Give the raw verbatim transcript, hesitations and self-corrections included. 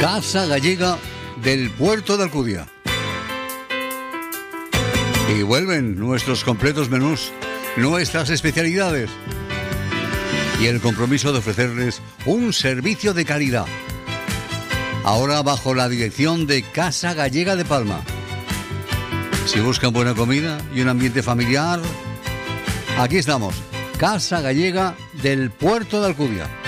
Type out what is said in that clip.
Casa Gallega del Puerto de Alcudia. Y vuelven nuestros completos menús, nuestras especialidades y el compromiso de ofrecerles un servicio de calidad. Ahora bajo la dirección de Casa Gallega de Palma. Si buscan buena comida y un ambiente familiar, aquí estamos, Casa Gallega del Puerto de Alcudia.